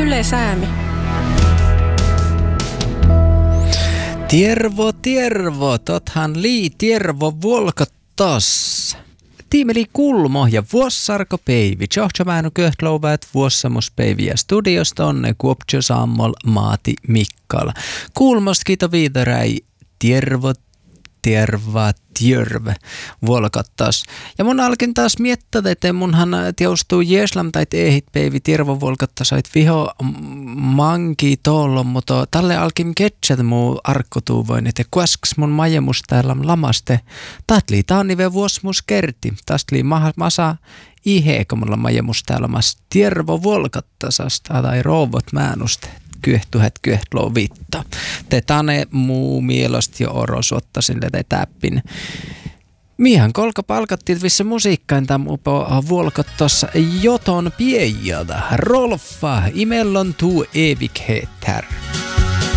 Yle Säämi. Tiervo, tothan lii tiervo volkottas. Tiimeli Kulmo ja vuossarko peivi. Johto määnu köhtlouväät vuossamuspeiviä studiosta onne kuoptio sammol maati Mikkala. Kulmost kiito viidaräi tiervo volkottas. Ja mun alkin taas miettiä, että munhan teostuu Jeslam tai ehit peivi tiervo volkottas ait viho manki tollo, mutta tälle alkin ketsät muu arkkotuuvoin, että kuasks mun majemus täällä lamaste. Tatli taanive vuosmus kerti. Tästä masa iheka mulla majemus täällä mas tiervo volkottasasta tai rouvot määnuste. Kyhtuhet vitta. Te tane muu mielestä jo orosuottasin te täppin. Mihän kolka palkattiin vissä musiikkain tämän upo vuolkottossa joton piejältä. Rolfa, imellon tuu evigheter.